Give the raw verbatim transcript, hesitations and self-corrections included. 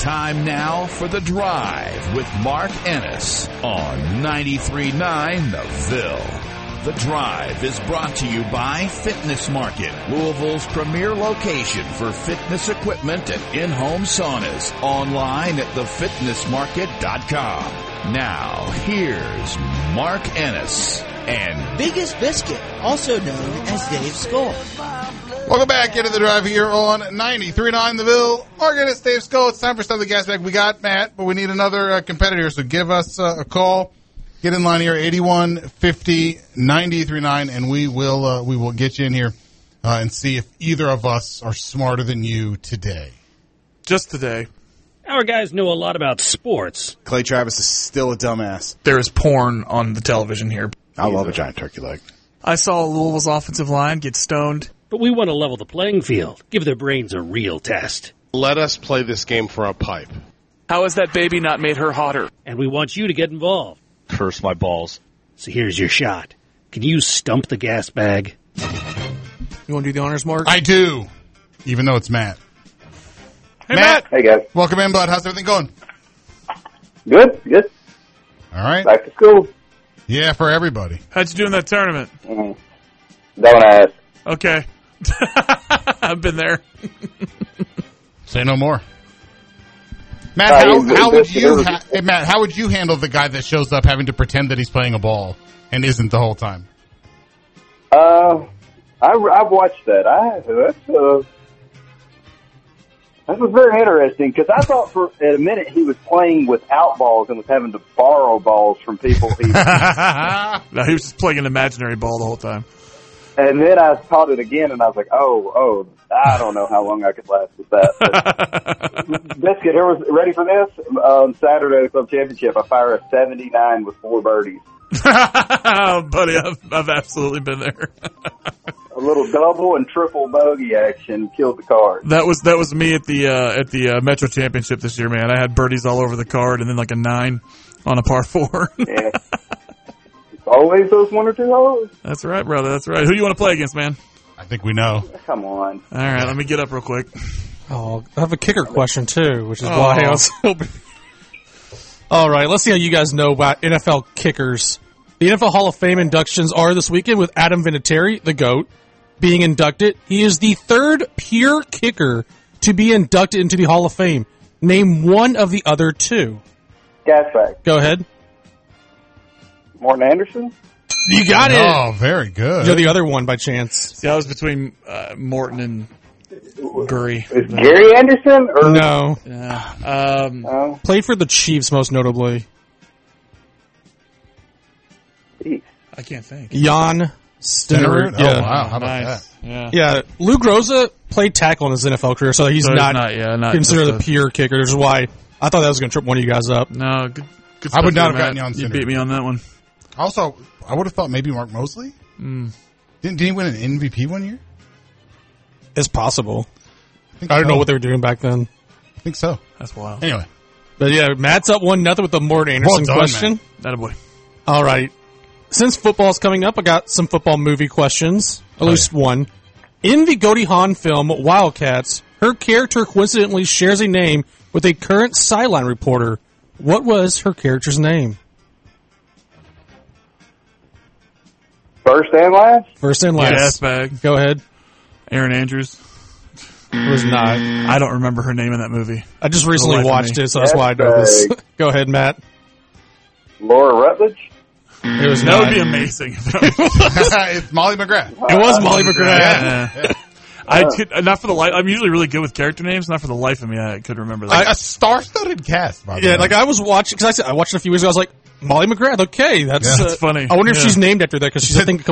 Time now for The Drive with Mark Ennis on ninety-three point nine The Ville. The Drive is brought to you by Fitness Market, Louisville's premier location for fitness equipment and in-home saunas. Online at the fitness market dot com. Now, here's Mark Ennis and Biggest Biscuit, also known as Dave Skull. Welcome back into The Drive here on ninety-three point nine The Ville. Mark Ennis, Dave Skull. It's time for Stuff the Gas Bag. We got Matt, but we need another uh, competitor, so give us uh, a call. Get in line here, eighty-one fifty, ninety-three point nine, and we will uh, we will get you in here uh, and see if either of us are smarter than you today. Just today. Our guys know a lot about sports. Clay Travis is still a dumbass. There is porn on the television here. I love a giant turkey leg. I saw Louisville's offensive line get stoned. But we want to level the playing field. Give their brains a real test. Let us play this game for a pipe. How has that baby not made her hotter? And we want you to get involved. Curse my balls. So here's your shot. Can you stump the gas bag? You want to do the honors, Mark? I do, even though it's Matt. Hey, Matt. Matt. Hey, guys. Welcome in, bud. How's everything going? Good, good. All right. Back to school. Yeah, for everybody. How'd you do in that tournament? Mm. Don't ask. Okay. I've been there. Say no more. Matt, Uh, how, he's- how would he's- you ha- hey, Matt, how would you handle the guy that shows up having to pretend that he's playing a ball and isn't the whole time? Uh, I, I've watched that. I that's uh, that was very interesting because I thought for a minute he was playing without balls and was having to borrow balls from people. He, No, he was just playing an imaginary ball the whole time. and then I caught it again, and I was like, oh, oh, I don't know how long I could last with that. But, Biscuit, here was ready for this on Saturday the Club Championship. I fire a seventy-nine with four birdies. Buddy, I've, I've absolutely been there. A little double and triple bogey action killed the card. That was that was me at the uh, at the uh, Metro Championship this year, man. I had birdies all over the card, and then like a nine on a par four. Yeah. Always those one or two holes. That's right, brother. That's right. Who do you want to play against, man? I think we know. Come on. All right, let me get up real quick. Oh, I have a kicker question, too, which is Oh. why I was hoping. All right, let's see how you guys know about N F L kickers. The N F L Hall of Fame inductions are this weekend with Adam Vinatieri, the GOAT, being inducted. He is the third pure kicker to be inducted into the Hall of Fame. Name one of the other two. Gas bag. Go ahead. Morton Anderson? You got it. Oh, very good. You're the other one by chance. See, I was between uh, Morton and Gurry. Is Gary Anderson? Or No. Yeah. Um, Oh, Played for the Chiefs most notably. geez. I can't think. Jan Stenerud? Stenerud. Oh, Yeah. wow. How about nice. that? Yeah. Yeah, Lou Groza played tackle in his N F L career, so he's So he's not, not, yeah, not considered just the a- pure kicker, which is why I thought that was going to trip one of you guys up. No, good. good I would stuff not there, have gotten Matt. you on You Cinder. beat me on that one. Also, I would have thought maybe Mark Mosley. Mm. Didn't, didn't he win an M V P one year? It's possible. I, think I don't so. know what they were doing back then. I think so. That's wild. Anyway. But yeah, Matt's up one nothing with the Morton Anderson Well done, question. Matt. Attaboy. All right. Since football's coming up, I got some football movie questions. At Oh, least one. In the Goldie Hawn film Wildcats, her character coincidentally shares a name with a current sideline reporter. What was her character's name? First and last? First and last. Gas bag. Go ahead. Aaron Andrews. It was not. I don't remember her name in that movie. I just recently life of watched me. it, so that's Yes, why I know this. bag. Go ahead, Matt. Laura Rutledge? It was That not. would be amazing. It's Molly McGrath. It was Molly McGrath. Yeah. I could, not for the life. I'm usually really good with character names. Not for the life of me, I could remember that. A star-studded cast, by the Yeah, way. like I was watching because I, said- I watched it a few weeks ago. I was like, Molly McGrath. Okay, that's, Yeah, uh, that's funny. I wonder if Yeah. she's named after that because she's I think